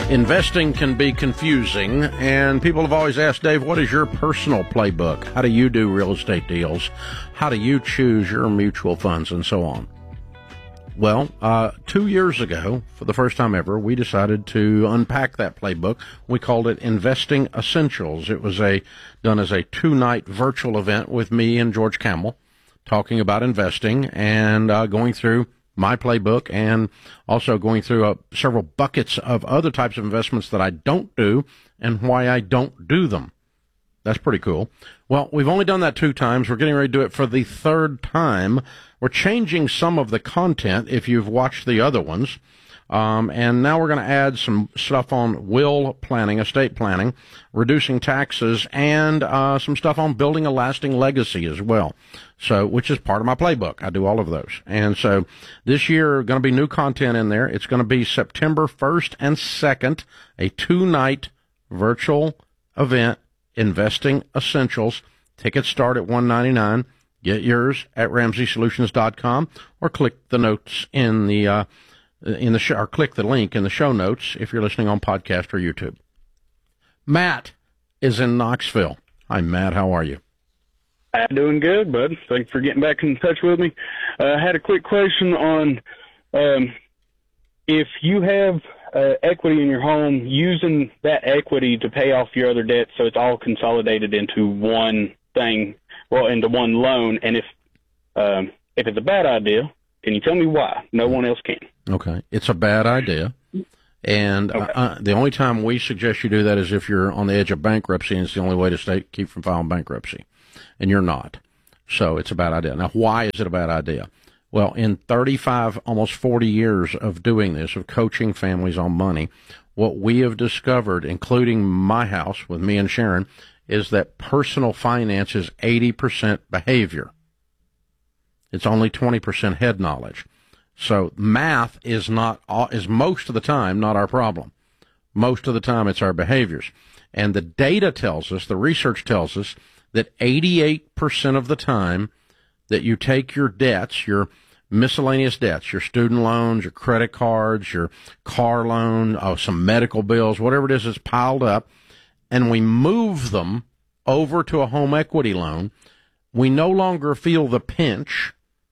Investing can be confusing, and people have always asked, Dave, what is your personal playbook? How do you do real estate deals? How do you choose your mutual funds and so on? Well, 2 years ago, for the first time ever, we decided to unpack that playbook. We called it Investing Essentials. It was done as a 2-night virtual event with me and George Camel, talking about investing and going through my playbook and also going through several buckets of other types of investments that I don't do and why I don't do them. That's pretty cool. Well, we've only done that 2 times. We're getting ready to do it for the 3rd time. We're changing some of the content if you've watched the other ones. And now we're going to add some stuff on will planning, estate planning, reducing taxes, and some stuff on building a lasting legacy as well. So, which is part of my playbook. I do all of those. And so this year, going to be new content in there. It's going to be September 1st and 2nd, a 2-night virtual event, Investing Essentials. Tickets start at $199. Get yours at RamseySolutions.com or click the notes in the show, or click the link in the show notes if you're listening on podcast or YouTube. Matt is in Knoxville. Hi, Matt. How are you? I'm doing good, bud. Thanks for getting back in touch with me. I had a quick question on if you have equity in your home, using that equity to pay off your other debts, so it's all consolidated into one thing, into one loan. And if it's a bad idea, can you tell me why? No one else can. Okay. It's a bad idea. And the only time we suggest you do that is if you're on the edge of bankruptcy, and it's the only way to keep from filing bankruptcy. And you're not. So it's a bad idea. Now, why is it a bad idea? Well, in 35, almost 40 years of doing this, of coaching families on money, what we have discovered, including my house with me and Sharon, is that personal finance is 80% behavior. It's only 20% head knowledge. So math is most of the time not our problem. Most of the time it's our behaviors. And the data tells us, the research tells us, that 88% of the time that you take your debts, your miscellaneous debts, your student loans, your credit cards, your car loan, some medical bills, whatever it is piled up, and we move them over to a home equity loan, we no longer feel the pinch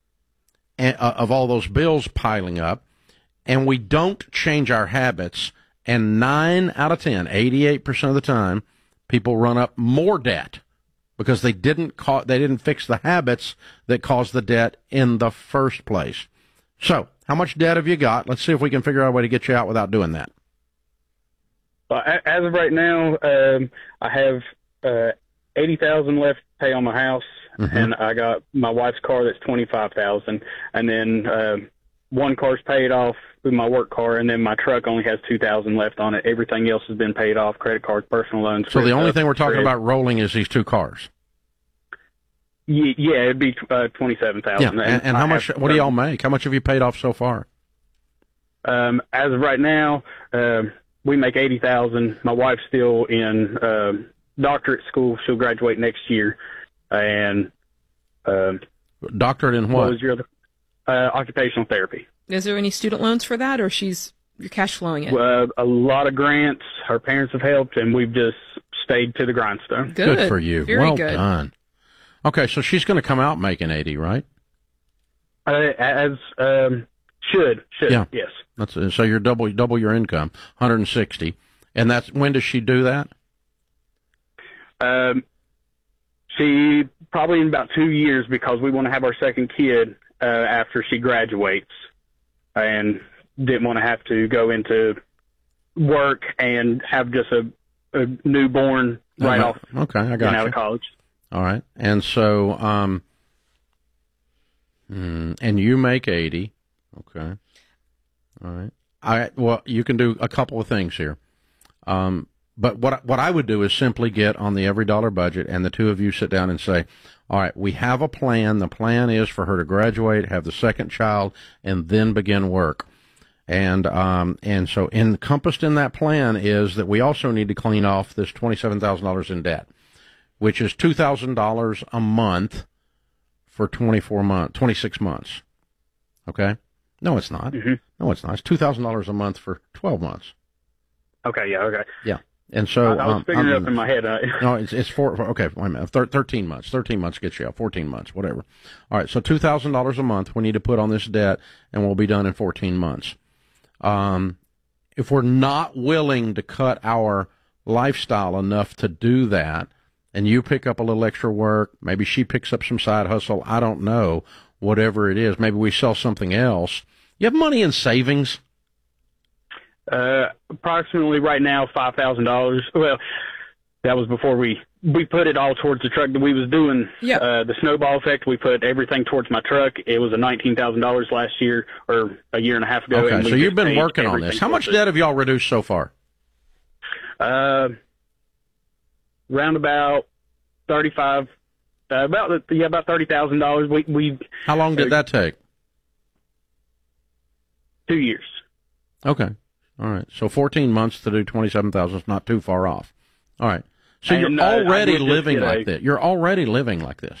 of all those bills piling up, and we don't change our habits, and 9 out of 10, 88% of the time, people run up more debt because they didn't fix the habits that caused the debt in the first place. So, how much debt have you got? Let's see if we can figure out a way to get you out without doing that. As of right now, I have $80,000 left to pay on my house, and I got my wife's car that's $25,000, and then one car's paid off with my work car, and then my truck only has $2,000 left on it. Everything else has been paid off: credit cards, personal loans. So the only thing we're talking about rolling is these 2 cars. Yeah, it'd be $27,000. Yeah, and how much? What do y'all make? How much have you paid off so far? As of right now, we make $80,000. My wife's still in doctorate school. She'll graduate next year. And doctorate in what? What was your other? Occupational therapy. Is there any student loans for that, or you're cash flowing it? A lot of grants. Her parents have helped, and we've just stayed to the grindstone. Good for you. Very well good. Done. Okay, so she's going to come out making 80, right? Should. Yeah. Yes. So you're double your income, 160. And when does she do that? She probably in about 2 years, because we want to have our second kid after she graduates, and didn't want to have to go into work and have just a newborn right off. Okay, I got you. Out of college. All right, and so and you make 80. Okay, all right. Well, you can do a couple of things here. But what I would do is simply get on the Every Dollar Budget, and the two of you sit down and say, all right, we have a plan. The plan is for her to graduate, have the second child, and then begin work. And so encompassed in that plan is that we also need to clean off this $27,000 in debt, which is $2,000 a month for 26 months. Okay? No, it's not. Mm-hmm. No, it's not. It's $2,000 a month for 12 months. Okay, yeah, okay. Yeah. And so I was figuring it up in my head. No, it's okay. Wait a minute. 13 months. 13 months gets you out. 14 months, whatever. All right. So $2,000 a month we need to put on this debt, and we'll be done in 14 months. If we're not willing to cut our lifestyle enough to do that, and you pick up a little extra work, maybe she picks up some side hustle, I don't know, whatever it is, maybe we sell something else. You have money in savings? Approximately right now, $5,000. Well, that was before we put it all towards the truck that we was doing. Yeah. The snowball effect, we put everything towards my truck. It was a $19,000 last year or a year and a half ago. Okay, so you've been working on this. How much debt have y'all reduced so far? Round about 35, about $30,000. We How long did that take? 2 years. Okay. All right. So 14 months to do 27,000 is not too far off. All right. So And, you're already living like this. this. You're already living like this.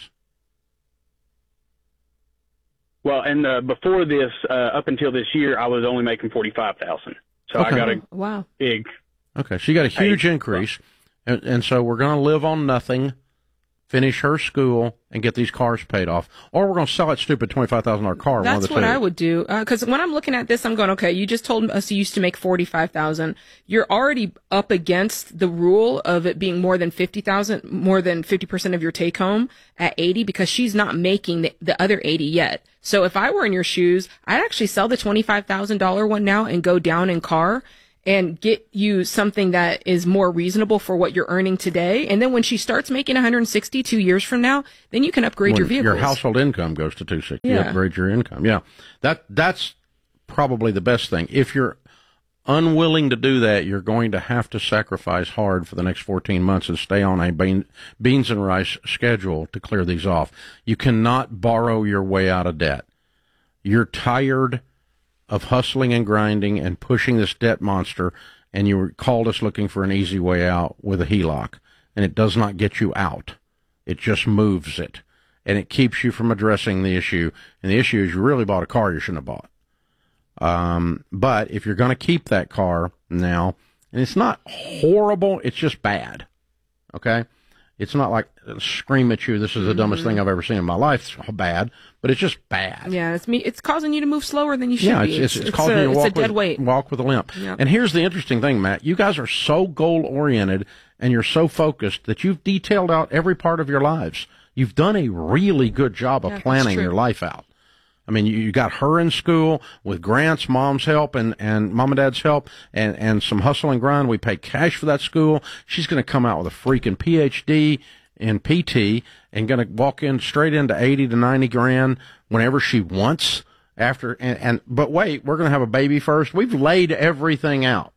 Well, and before this, up until this year, I was only making $45,000. So Okay. I got a Wow. big. Okay. So you got a huge increase. And so we're going to live on nothing, finish her school, and get these cars paid off. Or we're going to sell that stupid $25,000 car. That's one of the what two. I would do. Because when I'm looking at this, I'm going, okay, you just told us you used to make $45,000. You're already up against the rule of it being more than $50,000, more than 50% of your take home at 80, because she's not making the other 80 yet. So if I were in your shoes, I'd actually sell the $25,000 one now and go down in car and get you something that is more reasonable for what you're earning today. And then when she starts making 160 2 years from now, then you can upgrade your vehicles. Your household income goes to 260. You Yeah. upgrade your income. Yeah. That's probably the best thing. If you're unwilling to do that, you're going to have to sacrifice hard for the next 14 months and stay on a beans and rice schedule to clear these off. You cannot borrow your way out of debt. You're tired of hustling and grinding and pushing this debt monster, and you called us looking for an easy way out with a HELOC, and it does not get you out. It just moves it, and it keeps you from addressing the issue, and the issue is you really bought a car you shouldn't have bought. But if you're going to keep that car now, and it's not horrible, it's just bad, okay? It's not like scream at you, this is the dumbest thing I've ever seen in my life. It's bad, but it's just bad. Yeah, it's causing you to move slower than you should be. It's causing you to a dead weight. walk with a limp. Yep. And here's the interesting thing, Matt. You guys are so goal-oriented and you're so focused that you've detailed out every part of your lives. You've done a really good job of planning your life out. I mean, you got her in school with grants, mom's help, and mom and dad's help, and some hustle and grind. We pay cash for that school. She's going to come out with a freaking PhD in PT and going to walk in straight into 80 to 90 grand whenever she wants after. But wait, we're going to have a baby first. We've laid everything out,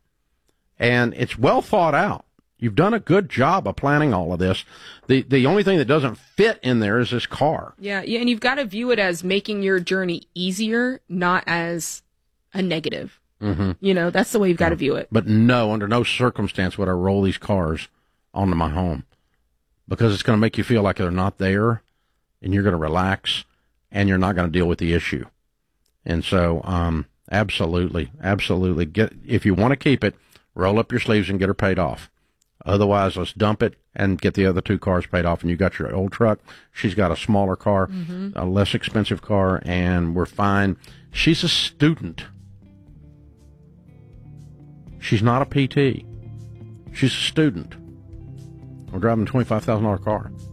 and it's well thought out. You've done a good job of planning all of this. The only thing that doesn't fit in there is this car. Yeah, and you've got to view it as making your journey easier, not as a negative. Mm-hmm. You know, that's the way you've got to view it. But no, under no circumstance would I roll these cars onto my home, because it's going to make you feel like they're not there, and you're going to relax, and you're not going to deal with the issue. And so, absolutely, if you want to keep it, roll up your sleeves and get her paid off. Otherwise, let's dump it and get the other two cars paid off. And you got your old truck. She's got a smaller car, a less expensive car, and we're fine. She's a student. She's not a PT. She's a student. We're driving a $25,000 car.